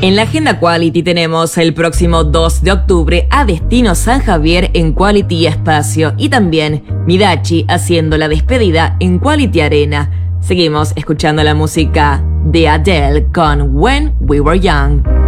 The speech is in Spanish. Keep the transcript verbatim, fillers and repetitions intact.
En la agenda Quality tenemos el próximo dos de octubre a Destino San Javier en Quality y Espacio y también Midachi haciendo la despedida en Quality Arena. Seguimos escuchando la música de Adele con When We Were Young.